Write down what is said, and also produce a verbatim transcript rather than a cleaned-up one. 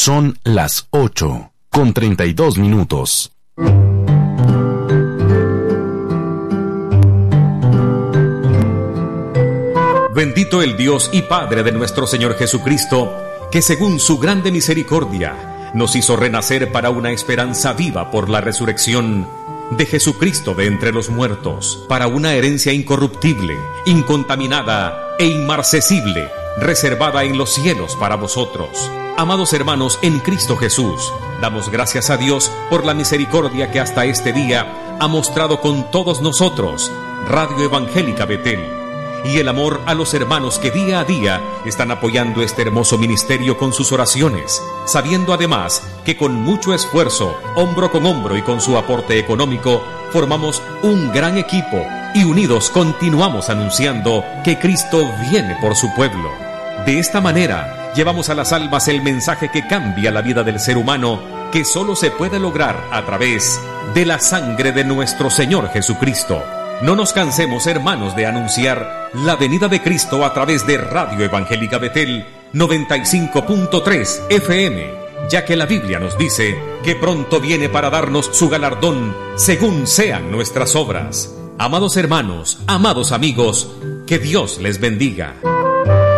Son las ocho con treinta y dos minutos. Bendito el Dios y Padre de nuestro Señor Jesucristo, que según su grande misericordia nos hizo renacer para una esperanza viva por la resurrección de Jesucristo de entre los muertos, para una herencia incorruptible, incontaminada e inmarcesible, reservada en los cielos para vosotros. Amados hermanos en Cristo Jesús, damos gracias a Dios por la misericordia que hasta este día ha mostrado con todos nosotros, Radio Evangélica Betel, y el amor a los hermanos que día a día están apoyando este hermoso ministerio con sus oraciones, sabiendo además que con mucho esfuerzo, hombro con hombro y con su aporte económico, formamos un gran equipo y unidos continuamos anunciando que Cristo viene por su pueblo. De esta manera, llevamos a las almas el mensaje que cambia la vida del ser humano, que solo se puede lograr a través de la sangre de nuestro Señor Jesucristo. No nos cansemos, hermanos, de anunciar la venida de Cristo a través de Radio Evangélica Betel noventa y cinco punto tres F M, ya que la Biblia nos dice que pronto viene para darnos su galardón según sean nuestras obras. Amados hermanos, amados amigos, que Dios les bendiga.